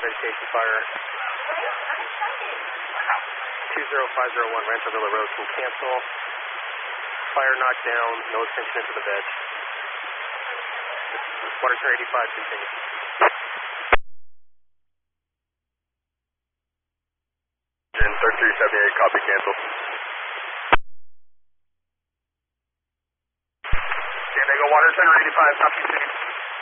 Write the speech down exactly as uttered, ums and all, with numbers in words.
Station Fire. two zero five zero one Rancho Villa Road can cancel. Fire knocked down, no extension into the bed. Water Tower eighty-five, continue. thirty-three seventy-eight, copy, cancel. San Diego Water Tower eighty-five, copy, continue.